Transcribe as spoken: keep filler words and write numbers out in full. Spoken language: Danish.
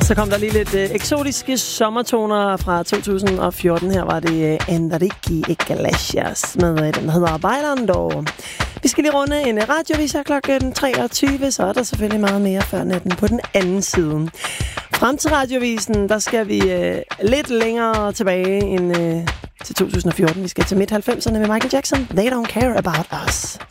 Så kom der lige lidt øh, eksotiske sommertoner fra to tusind og fjorten. Her var det øh, Enrique Iglesias med øh, den, der hedder Bailando. Vi skal lige runde en radiovis her klokken treogtyve, så er der selvfølgelig meget mere før natten på den anden side. Frem til radiovisen, der skal vi øh, lidt længere tilbage end øh, til to tusind og fjorten. Vi skal til midt halvfemserne med Michael Jackson. They don't care about us.